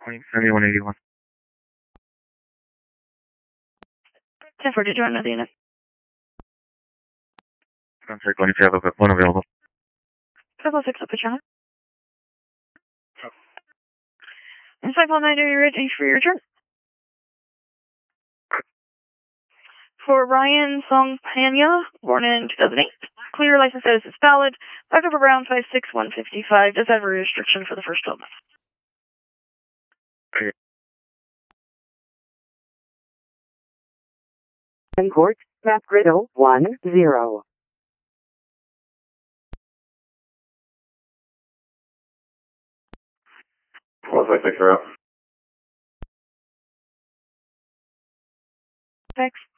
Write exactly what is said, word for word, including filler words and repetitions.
seventy-one eighty-one. ten four, did you want another unit? I'm sorry, going to have one available. five oh six, I'll put you on. And five oh nine, are you ready for your turn? For Ryan Songpanya, born in two thousand eight, clear license status is valid. Back over Brown five six one five five, does have a restriction for the first twelve months. Okay. Court, Matt Griddle, one zero. Four five six are up. Thanks.